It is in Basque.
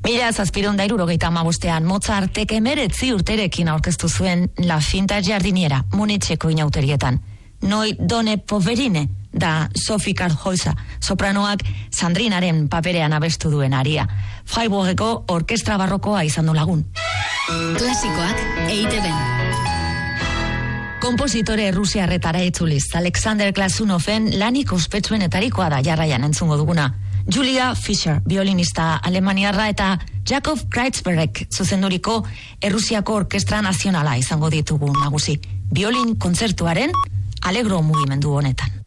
1775 Mozartek 19 urterekin aurkeztu zuen La Finta Giardiniera, Munitzeko inauterietan. Noi done poverine da Sophie Karlhäuser, sopranoak Sandrinaren paperean abestu duen aria. Freiburgeko orkestra barrokoa izan du lagun. Klasikoak EITB-n. Kompositore Rusiarretara itzuliz, Alexander Glasunoven lanik ospetsuenetarikoa da jarraian entzungo duguna. Julia Fischer, violinista alemaniarra, eta Jakob Kreitzberg zuzenduriko Errusiako Orkestra Nazionala izango ditugu nagusi. Violin kontzertuaren alegro mugimendu honetan.